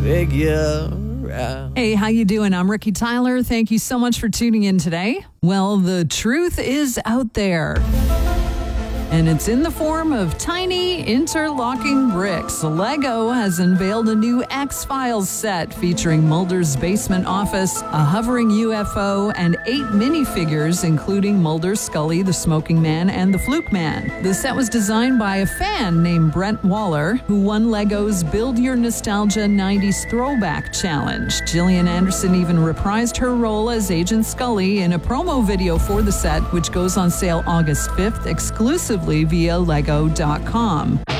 figure out. Hey, how you doing? I'm Ricky Tyler. Thank you so much for tuning in today. Well, the truth is out there. And it's in the form of tiny interlocking bricks. Lego has unveiled a new X-Files set featuring Mulder's basement office, a hovering UFO, and 8 minifigures, including Mulder, Scully, the Smoking Man, and the Fluke Man. The set was designed by a fan named Brent Waller, who won Lego's Build Your Nostalgia 90s Throwback Challenge. Gillian Anderson even reprised her role as Agent Scully in a promo video for the set, which goes on sale August 5th, exclusively via Lego.com.